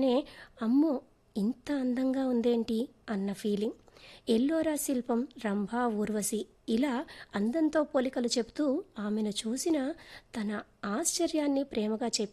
చూడగానే అమ్మో ఇంత అందంగా ఉందేంటి అన్న ఫీలింగ్. ఎల్లోరా శిల్పం, రంభ, ఊర్వశి ఇలా అందంతో పోలికలు చెప్తూ ఆమెను చూసిన తన ఆశ్చర్యాన్ని ప్రేమగా